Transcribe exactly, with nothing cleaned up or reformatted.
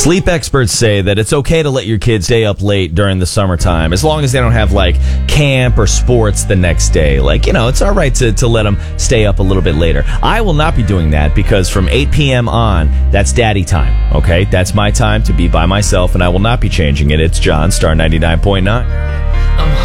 Sleep experts say that it's okay to let your kids stay up late during the summertime as long as they don't have, like, camp or sports the next day. Like, you know, it's all right to, to let them stay up a little bit later. I will not be doing that because from eight p.m. on, that's daddy time, okay? That's my time to be by myself, and I will not be changing it. It's John, Star ninety-nine point nine.